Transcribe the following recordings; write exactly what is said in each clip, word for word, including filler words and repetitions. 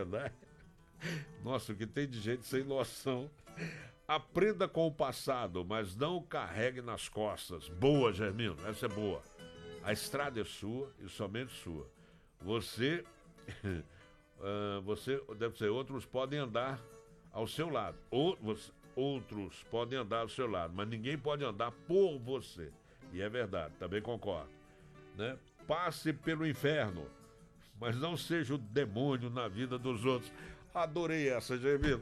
verdade. Nossa, o que tem de gente sem noção. Aprenda com o passado, mas não o carregue nas costas. Boa, Germino, essa é boa. A estrada é sua e somente sua. Você, uh, você deve dizer, outros podem andar ao seu lado. Ou, você, outros podem andar ao seu lado, mas ninguém pode andar por você. E é verdade, também concordo. Né? Passe pelo inferno, mas não seja o demônio na vida dos outros. Adorei essa, Germino.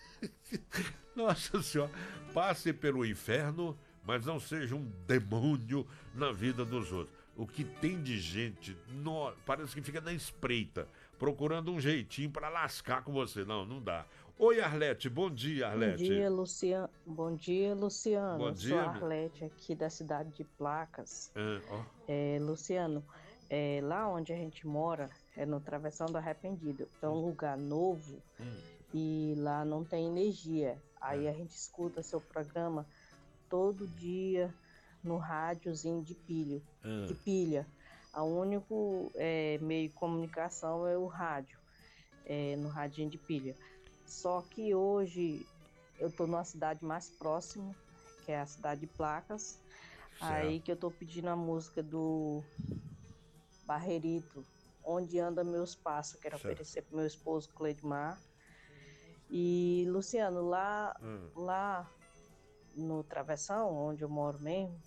Nossa Senhora, passe pelo inferno, mas não seja um demônio na vida dos outros. O que tem de gente, no, parece que fica na espreita, procurando um jeitinho para lascar com você. Não, não dá. Oi, Arlete, bom dia, Arlete. Bom dia, Luciano. Bom dia, Luciano. Bom Eu dia, sou a Arlete, aqui da cidade de Placas. É, ó. É, Luciano, é, lá onde a gente mora, é no Travessão do Arrependido. É um lugar novo hum. e lá não tem energia. Aí é. a gente escuta seu programa todo dia no rádiozinho de pilha. É. De pilha. O único é, meio de comunicação é o rádio, é, no radinho de pilha. Só que hoje eu tô numa cidade mais próxima, que é a cidade de Placas. Certo. Aí que eu tô pedindo a música do Barreirito, Onde Anda Meus Passos, quero certo. Oferecer pro meu esposo Cleidmar. E Luciano, lá, hum. lá no Travessão, onde eu moro mesmo,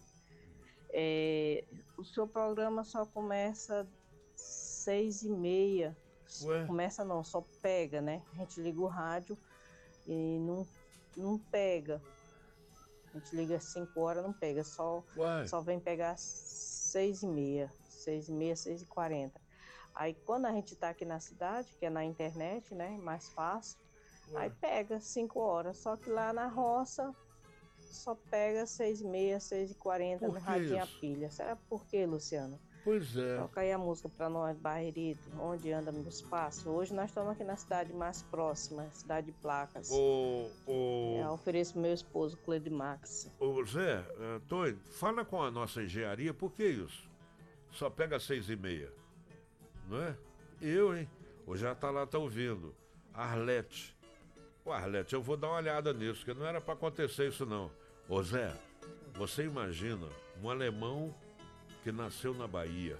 é, o seu programa só começa seis e meia. Ué? Começa não, só pega, né? A gente liga o rádio e não, não pega. A gente liga às cinco horas, não pega. Só, só vem pegar seis e meia. Seis e meia, seis e quarenta. Aí quando a gente tá aqui na cidade, que é na internet, né? Mais fácil. Ué? Aí pega cinco horas. Só que lá na roça só pega seis e meia, seis e quarenta no radinho a pilha. Será por quê, Luciano? Pois é. Toca aí a música pra nós, Barreirito, Onde Anda Meus Passos. Hoje nós estamos aqui na cidade mais próxima, cidade de Placas. Ô, ô... Eu ofereço pro meu esposo, Cleidimax. Ô, Zé, Antônio, fala com a nossa engenharia, por que isso? Só pega seis e meia, não é? Eu, hein? O já tá lá, tá ouvindo. Arlete. Ô, Arlete, eu vou dar uma olhada nisso, porque não era pra acontecer isso, não. Ô, Zé, você imagina um alemão que nasceu na Bahia.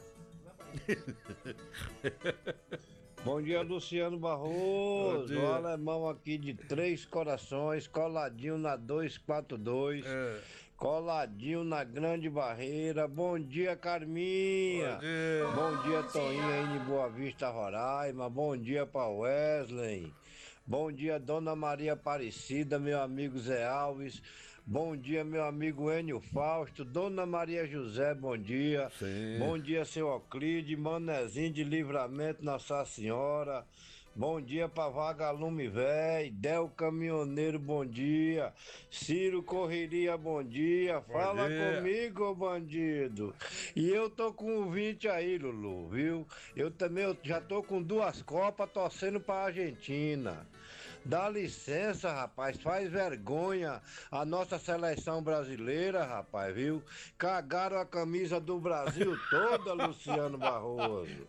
Bom dia, Luciano Barroso, o alemão aqui de Três Corações, coladinho na duzentos e quarenta e dois, é. Coladinho na Grande Barreira. Bom dia, Carminha. Bom dia, Bom dia Toninha aí em Boa Vista, Roraima. Bom dia para Wesley. Bom dia, Dona Maria Aparecida, meu amigo Zé Alves. Bom dia, meu amigo Enio Fausto. Dona Maria José, bom dia. Sim. Bom dia, seu Euclide, Manezinho de Livramento, Nossa Senhora. Bom dia pra Vagalume Véi, Del Caminhoneiro, bom dia. Ciro Correria, bom dia. Bom Fala dia. Comigo, bandido. E eu tô com vinte aí, Lulu, viu? Eu também eu já tô com duas copas torcendo pra Argentina. Dá licença, rapaz, faz vergonha a nossa seleção brasileira, rapaz, viu? Cagaram a camisa do Brasil toda, Luciano Barroso.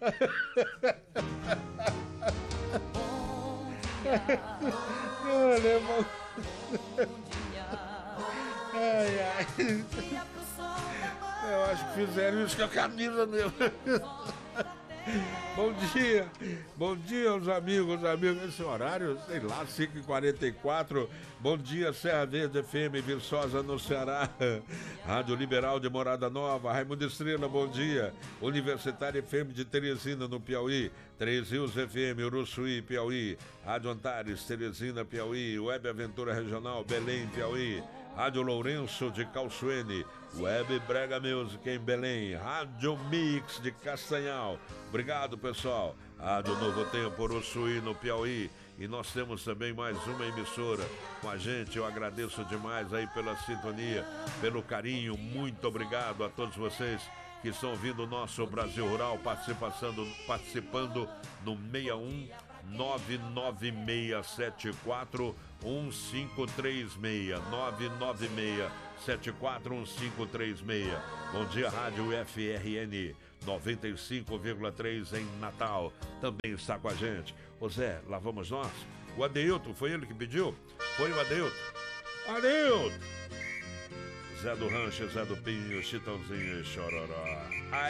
Meu alemão. Ai, ai. Eu acho que fizeram isso com a camisa mesmo. Bom dia, bom dia aos amigos, amigos, esse horário, sei lá, cinco e quarenta e quatro, bom dia Serra Verde F M, Viçosa no Ceará, Rádio Liberal de Morada Nova, Raimundo Estrela, bom dia, Universitária F M de Teresina no Piauí, Três Rios F M, Uruçuí, Piauí, Rádio Antares, Teresina, Piauí, Web Aventura Regional, Belém, Piauí, Rádio Lourenço de Calçoene, Web Brega Music em Belém, Rádio Mix de Castanhal. Obrigado, pessoal. Rádio Novo Tempo, Uruçuí, no Piauí. E nós temos também mais uma emissora com a gente. Eu agradeço demais aí pela sintonia, pelo carinho. Muito obrigado a todos vocês que estão ouvindo o nosso Brasil Rural, participando, participando no seis um nove nove seis sete quatro um cinco três seis, nove nove seis sete quatro um cinco três seis. Bom dia, Rádio F R N. noventa e cinco vírgula três em Natal. Também está com a gente. Ô Zé, lá vamos nós. O Adeilton, foi ele que pediu? Foi o Adeilton. Adeilton! Zé do Rancho, Zé do Pinho, Chitãozinho e Chororó.